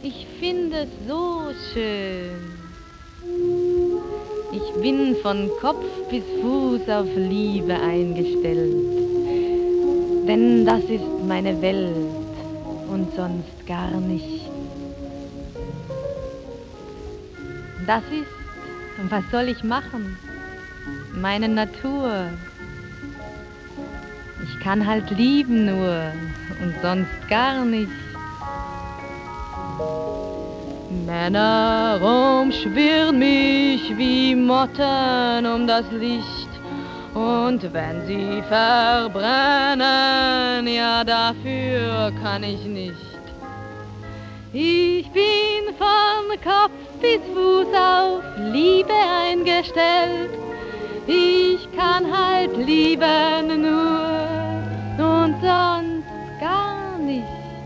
Ich finde es so schön. Ich bin von Kopf bis Fuß auf Liebe eingestellt, denn das ist meine Welt und sonst gar nicht. Das ist, was soll ich machen? Meine Natur. Ich kann halt lieben nur und sonst gar nicht. Männer umschwirren mich wie Motten um das Licht. Und wenn sie verbrennen, ja dafür kann ich nicht. Ich bin von Kopf bis Fuß auf Liebe eingestellt. Ich kann halt lieben nur und sonst gar nicht.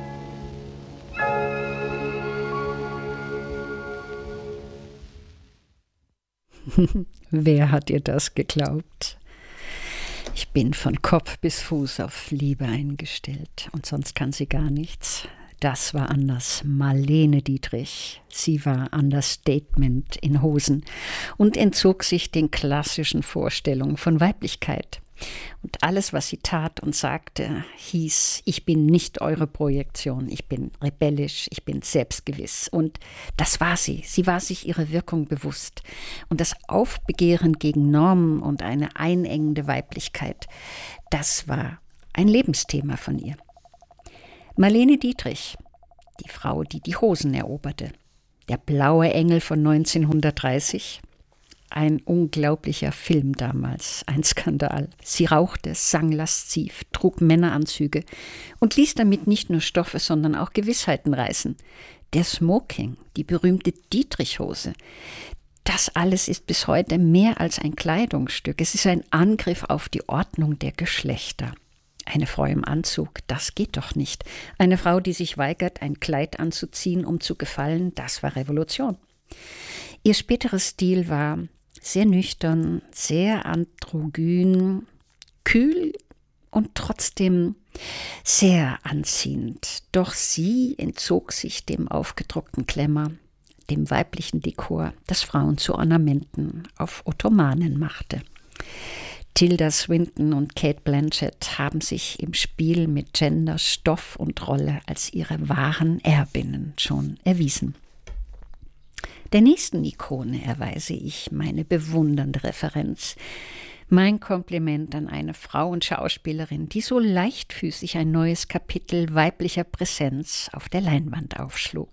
Wer hat ihr das geglaubt? Ich bin von Kopf bis Fuß auf Liebe eingestellt und sonst kann sie gar nichts. Das war anders. Marlene Dietrich. Sie war Understatement in Hosen und entzog sich den klassischen Vorstellungen von Weiblichkeit. Und alles, was sie tat und sagte, hieß, ich bin nicht eure Projektion, ich bin rebellisch, ich bin selbstgewiss. Und das war sie. Sie war sich ihrer Wirkung bewusst. Und das Aufbegehren gegen Normen und eine einengende Weiblichkeit, das war ein Lebensthema von ihr. Marlene Dietrich, die Frau, die die Hosen eroberte. Der blaue Engel von 1930. Ein unglaublicher Film damals, ein Skandal. Sie rauchte, sang lasziv, trug Männeranzüge und ließ damit nicht nur Stoffe, sondern auch Gewissheiten reißen. Der Smoking, die berühmte Dietrich-Hose, das alles ist bis heute mehr als ein Kleidungsstück. Es ist ein Angriff auf die Ordnung der Geschlechter. Eine Frau im Anzug, das geht doch nicht. Eine Frau, die sich weigert, ein Kleid anzuziehen, um zu gefallen, das war Revolution. Ihr späterer Stil war sehr nüchtern, sehr androgyn, kühl und trotzdem sehr anziehend. Doch sie entzog sich dem aufgedruckten Glamour, dem weiblichen Dekor, das Frauen zu Ornamenten auf Ottomanen machte. Tilda Swinton und Cate Blanchett haben sich im Spiel mit Gender, Stoff und Rolle als ihre wahren Erbinnen schon erwiesen. Der nächsten Ikone erweise ich meine bewundernde Referenz. Mein Kompliment an eine Frau und Schauspielerin, die so leichtfüßig ein neues Kapitel weiblicher Präsenz auf der Leinwand aufschlug.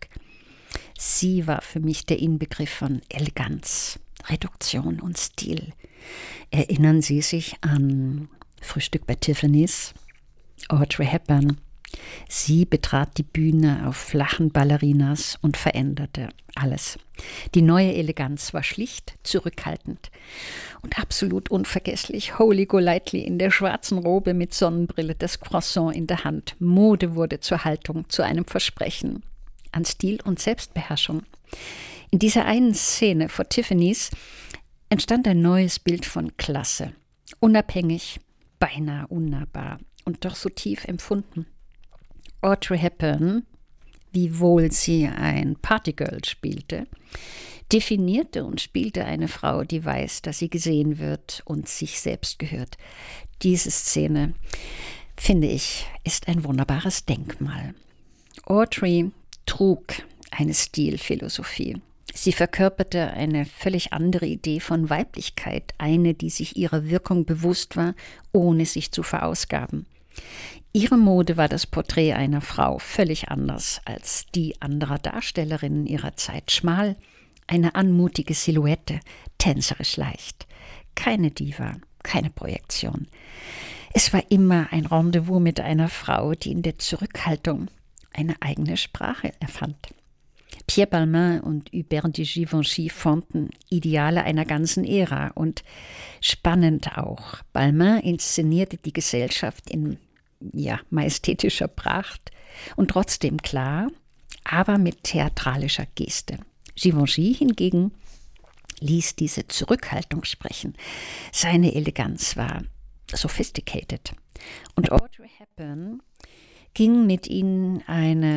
Sie war für mich der Inbegriff von Eleganz, Reduktion und Stil. Erinnern Sie sich an Frühstück bei Tiffany's? Audrey Hepburn. Sie betrat die Bühne auf flachen Ballerinas und veränderte alles. Die neue Eleganz war schlicht, zurückhaltend und absolut unvergesslich. Holy Golightly in der schwarzen Robe mit Sonnenbrille, das Croissant in der Hand. Mode wurde zur Haltung, zu einem Versprechen an Stil und Selbstbeherrschung. In dieser einen Szene vor Tiffany's entstand ein neues Bild von Klasse. Unabhängig, beinahe unnahbar und doch so tief empfunden. Audrey Hepburn, wiewohl sie ein Partygirl spielte, definierte und spielte eine Frau, die weiß, dass sie gesehen wird und sich selbst gehört. Diese Szene, finde ich, ist ein wunderbares Denkmal. Audrey trug eine Stilphilosophie. Sie verkörperte eine völlig andere Idee von Weiblichkeit, eine, die sich ihrer Wirkung bewusst war, ohne sich zu verausgaben. Ihre Mode war das Porträt einer Frau, völlig anders als die anderer Darstellerinnen ihrer Zeit. Schmal, eine anmutige Silhouette, tänzerisch leicht. Keine Diva, keine Projektion. Es war immer ein Rendezvous mit einer Frau, die in der Zurückhaltung eine eigene Sprache erfand. Pierre Balmain und Hubert de Givenchy formten Ideale einer ganzen Ära und spannend auch. Balmain inszenierte die Gesellschaft in majestätischer Pracht und trotzdem klar, aber mit theatralischer Geste. Givenchy hingegen ließ diese Zurückhaltung sprechen. Seine Eleganz war sophisticated. Und Audrey Hepburn ging mit ihnen eine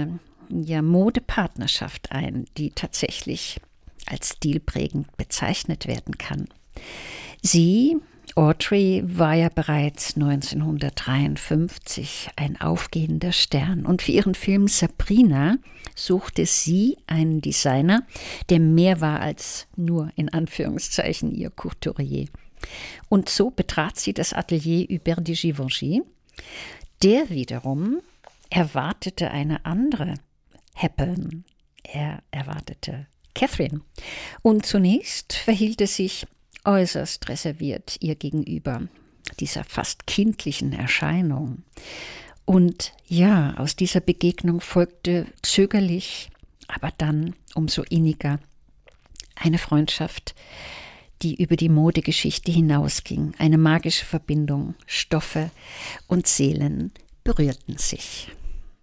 Modepartnerschaft ein, die tatsächlich als stilprägend bezeichnet werden kann. Sie, Audrey, war ja bereits 1953 ein aufgehender Stern und für ihren Film Sabrina suchte sie einen Designer, der mehr war als nur in Anführungszeichen ihr Couturier. Und so betrat sie das Atelier Hubert de Givenchy. Der wiederum erwartete eine andere Hepburn. Er erwartete Catherine. Und zunächst verhielt es sich äußerst reserviert ihr gegenüber, dieser fast kindlichen Erscheinung. Und ja, aus dieser Begegnung folgte zögerlich, aber dann umso inniger eine Freundschaft, die über die Modegeschichte hinausging. Eine magische Verbindung, Stoffe und Seelen berührten sich.